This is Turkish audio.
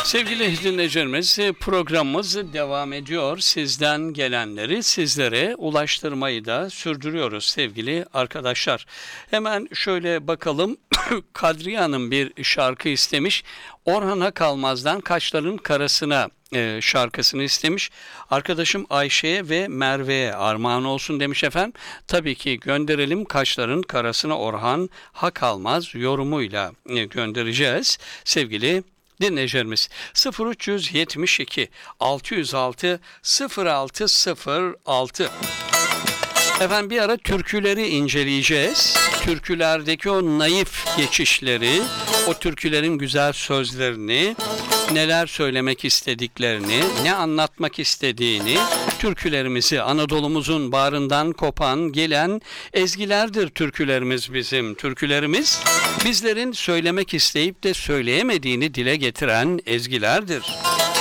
Sevgili dinleyicilerimiz, programımız devam ediyor. Sizden gelenleri sizlere ulaştırmayı da sürdürüyoruz sevgili arkadaşlar. Hemen şöyle bakalım. Kadriye Hanım bir şarkı istemiş. Orhan Akalmaz'dan Kaşların Karasına şarkısını istemiş. Arkadaşım Ayşe'ye ve Merve'ye armağan olsun demiş efendim. Tabii ki gönderelim. Kaşların Karasına Orhan Akalmaz yorumuyla göndereceğiz sevgili dinleyicilerimiz. 0372 606 0606. Efendim bir ara türküleri inceleyeceğiz. Türkülerdeki o naif geçişleri, o türkülerin güzel sözlerini, neler söylemek istediklerini, ne anlatmak istediğini, türkülerimizi, Anadolu'muzun bağrından kopan, gelen ezgilerdir türkülerimiz bizim. Türkülerimiz bizlerin söylemek isteyip de söyleyemediğini dile getiren ezgilerdir.